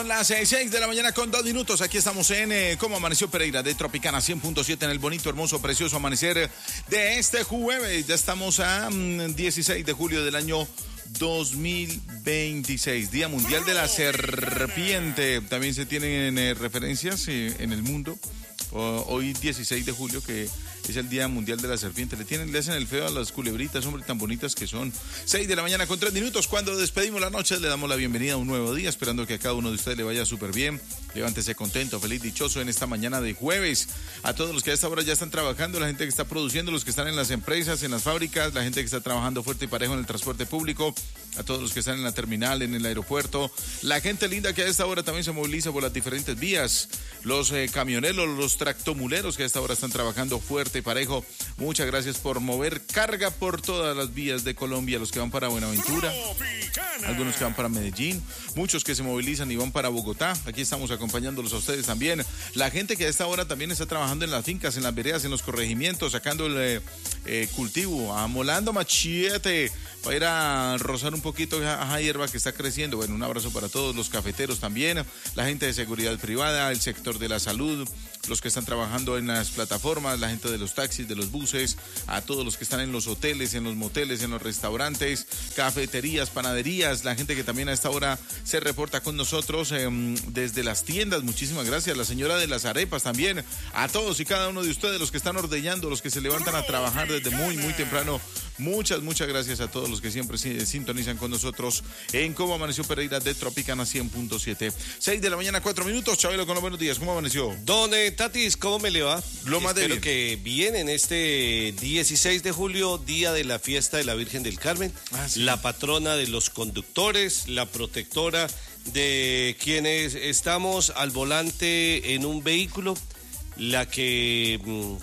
Las 6 de la mañana con 2 minutos. Aquí estamos en Cómo Amaneció Pereira de Tropicana 100.7 en el bonito, hermoso, precioso amanecer de este jueves. Ya estamos a 16 de julio del año 2026, Día Mundial de la Serpiente. También se tienen referencias en el mundo. Hoy 16 de julio, que es el Día Mundial de la Serpiente. Le hacen el feo a las culebritas, hombre, tan bonitas que son. 6 de la mañana con 3 minutos. Cuando despedimos la noche, le damos la bienvenida a un nuevo día, esperando que a cada uno de ustedes le vaya súper bien. Levántese contento, feliz, dichoso en esta mañana de jueves. A todos los que a esta hora ya están trabajando, la gente que está produciendo, los que están en las empresas, en las fábricas, la gente que está trabajando fuerte y parejo en el transporte público, a todos los que están en la terminal, en el aeropuerto, la gente linda que a esta hora también se moviliza por las diferentes vías, los camioneros, los tractomuleros que a esta hora están trabajando fuerte y parejo. Muchas gracias por mover carga por todas las vías de Colombia, los que van para Buenaventura, algunos que van para Medellín, muchos que se movilizan y van para Bogotá. Aquí estamos acompañándolos a ustedes también. La gente que a esta hora también está trabajando en las fincas, en las veredas, en los corregimientos, sacando el cultivo, amolando machete para ir a rozar un poquito esa hierba que está creciendo. Bueno, un abrazo para todos los cafeteros también, la gente de seguridad privada, el sector de la salud, los que están trabajando en las plataformas, la gente de los taxis, de los buses, a todos los que están en los hoteles, en los moteles, en los restaurantes, cafeterías, panaderías, la gente que también a esta hora se reporta con nosotros desde las tiendas. Muchísimas gracias. La señora de las arepas también, a todos y cada uno de ustedes, los que están ordeñando, los que se levantan a trabajar desde muy temprano. Muchas gracias a todos los que siempre sintonizan con nosotros en Cómo Amaneció Pereira de Tropicana 100.7. 6 de la mañana, 4 minutos. Chabelo, con los buenos días. ¿Cómo amaneció? Don Tatis, ¿cómo me le va? Lo más de bien. Espero que bien en este 16 de julio, día de la fiesta de la Virgen del Carmen, sí. La patrona de los conductores, la protectora de quienes estamos al volante en un vehículo, la que